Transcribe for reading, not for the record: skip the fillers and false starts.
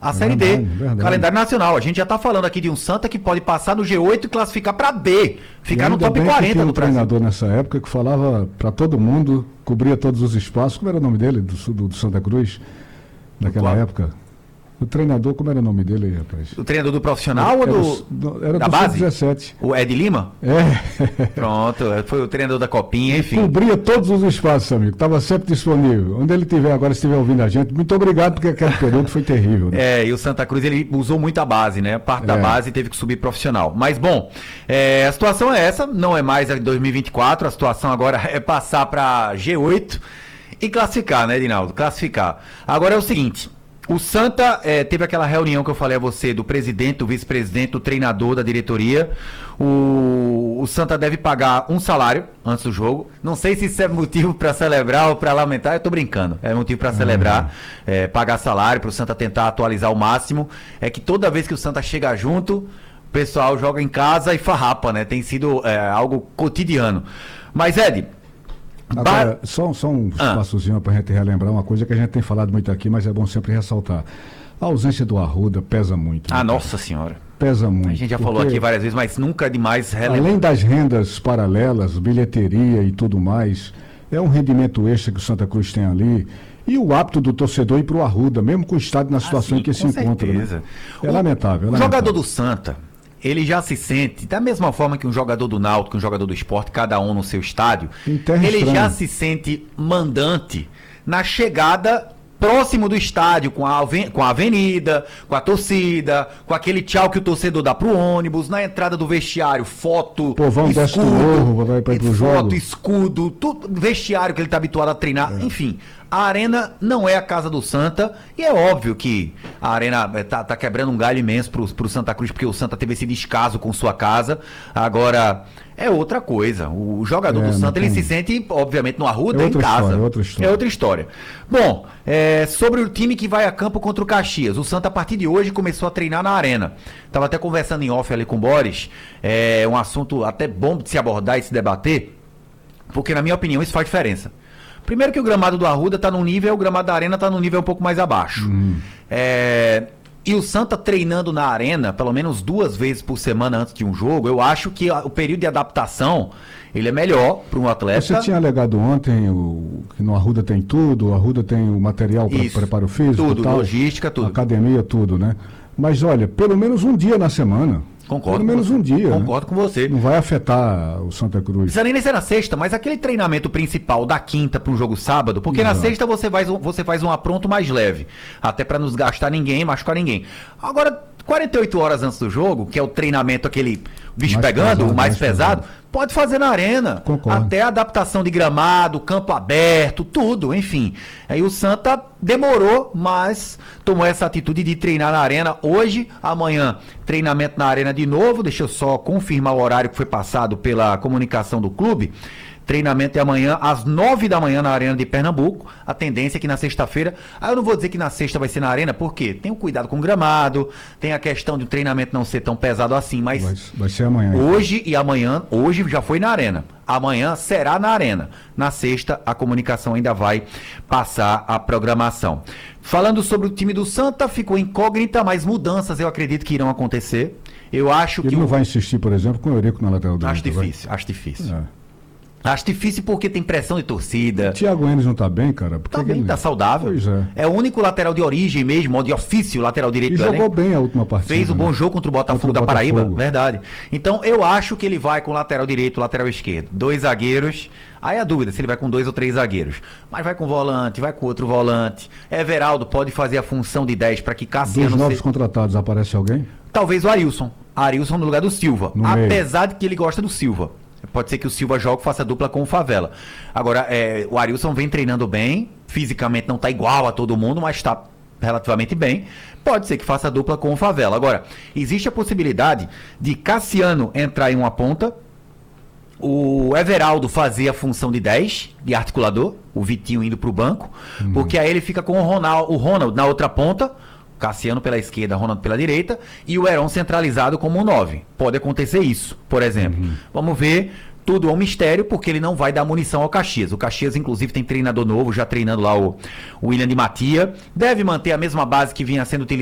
a Série D, verdade. calendário nacional. A gente já está falando aqui de um Santa que pode passar no G8 e classificar para B, ficar no top 40 do Brasil. Treinador nessa época que falava para todo mundo, cobria todos os espaços. Como era o nome dele, do Santa Cruz, naquela época? O treinador, como era o nome dele aí, rapaz? O treinador do profissional ou era da do base? Sub-17. O Ed Lima? É. Pronto, foi o treinador da Copinha, enfim. Cobria todos os espaços, amigo. Estava sempre disponível. Onde ele estiver agora, se estiver ouvindo a gente, muito obrigado, porque aquele período foi terrível. Né? E o Santa Cruz, ele usou muito a base, né? Parte da base teve que subir profissional. Mas, bom, a situação é essa, não é mais a de 2024, a situação agora é passar para G8 e classificar, né, Edinaldo? Classificar. Agora é o seguinte... O Santa teve aquela reunião que eu falei a você, do presidente, do vice-presidente, do treinador, da diretoria. O Santa deve pagar um salário antes do jogo. Não sei se isso é motivo para celebrar ou para lamentar, eu tô brincando. É motivo para celebrar, pagar salário, para o Santa tentar atualizar ao máximo. É que toda vez que o Santa chega junto, o pessoal joga em casa e farrapa, né? Tem sido algo cotidiano. Mas, Ed... Agora, só um passozinho para a gente relembrar uma coisa que a gente tem falado muito aqui, mas é bom sempre ressaltar. A ausência do Arruda pesa muito. Ah, nossa senhora. Pesa muito. A gente já falou aqui várias vezes, mas nunca é demais relembrar. Além das rendas paralelas, bilheteria e tudo mais, é um rendimento extra que o Santa Cruz tem ali. E o hábito do torcedor ir para o Arruda, mesmo com o estádio na situação em que se encontra. Né? É lamentável. O jogador do Santa... Ele já se sente, da mesma forma que um jogador do Náutico, um jogador do Sport, cada um no seu estádio, ele já se sente mandante na chegada próximo do estádio, com a avenida, com a torcida, com aquele tchau que o torcedor dá pro ônibus, na entrada do vestiário, foto, povão desce do morro, vai pro jogo. Foto, escudo, tudo, vestiário que ele tá habituado a treinar, enfim. A Arena não é a casa do Santa e é óbvio que a Arena tá quebrando um galho imenso pro Santa Cruz, porque o Santa teve esse descaso com sua casa. Agora, é outra coisa. O jogador do Santa, ele se sente, obviamente, no Arruda, em casa. É outra história. Bom, sobre o time que vai a campo contra o Caxias. O Santa, a partir de hoje, começou a treinar na Arena. Estava até conversando em off ali com o Boris. É um assunto até bom de se abordar e se debater, porque, na minha opinião, isso faz diferença. Primeiro que o gramado do Arruda está num nível, o gramado da Arena está num nível um pouco mais abaixo. E o Santa treinando na Arena, pelo menos 2 vezes por semana antes de um jogo, eu acho que o período de adaptação, ele é melhor para um atleta. Você tinha alegado ontem que no Arruda tem tudo, o Arruda tem o material para preparo físico, tudo, tal, logística, tudo. Academia, tudo, né? Mas olha, pelo menos um dia na semana. Concordo. Pelo menos um dia. Concordo com você. Não vai afetar o Santa Cruz. Não precisa nem ser na sexta, mas aquele treinamento principal da quinta para um jogo sábado, porque na sexta você faz um apronto mais leve, até para não desgastar ninguém, machucar ninguém. Agora, 48 horas antes do jogo, que é o treinamento, aquele bicho mais pegando, pesado, o mais pesado, pode fazer na Arena. Concordo. Até a adaptação de gramado, campo aberto, tudo, enfim. Aí o Santa demorou, mas tomou essa atitude de treinar na Arena. Hoje, amanhã, treinamento na Arena de novo. Deixa eu só confirmar o horário que foi passado pela comunicação do clube. Treinamento é amanhã, às 9 da manhã, na Arena de Pernambuco. A tendência é que na sexta-feira... eu não vou dizer que na sexta vai ser na Arena, porque tem o cuidado com o gramado, tem a questão de o treinamento não ser tão pesado assim, mas... Vai ser amanhã. Hoje e amanhã, hoje já foi na Arena. Amanhã será na Arena. Na sexta, a comunicação ainda vai passar a programação. Falando sobre o time do Santa, ficou incógnita, mas mudanças eu acredito que irão acontecer. Eu acho que... Ele não vai insistir, por exemplo, com o Eurico na lateral direita. Acho difícil. Acho difícil porque tem pressão de torcida. Thiago Enes não está bem, cara? Tá bem, tá saudável. Pois é. É o único lateral de origem mesmo, de ofício, lateral direito. E jogou bem a última partida. Fez um bom jogo contra o Botafogo da Paraíba, verdade. Então eu acho que ele vai com lateral direito, lateral esquerdo. 2 zagueiros. Aí a dúvida se ele vai com 2 ou 3 zagueiros. Mas vai com volante, vai com outro volante. Everaldo pode fazer a função de 10 para que Cassiano... Dos novos contratados, aparece alguém? Talvez o Arilson. Arilson no lugar do Silva. Apesar de que ele gosta do Silva. Pode ser que o Silva jogue, faça dupla com o Favela. Agora, o Arilson vem treinando bem, fisicamente não está igual a todo mundo, mas está relativamente bem. Pode ser que faça dupla com o Favela. Agora, existe a possibilidade de Cassiano entrar em uma ponta, o Everaldo fazer a função de 10, de articulador, o Vitinho indo para o banco, porque aí ele fica com o Ronald na outra ponta, Cassiano pela esquerda, Ronaldo pela direita, e o Heron centralizado como um 9. Pode acontecer isso, por exemplo. Vamos ver, tudo é um mistério, porque ele não vai dar munição ao Caxias. O Caxias, inclusive, tem treinador novo, já treinando lá o William de Matia. Deve manter a mesma base que vinha sendo utilizada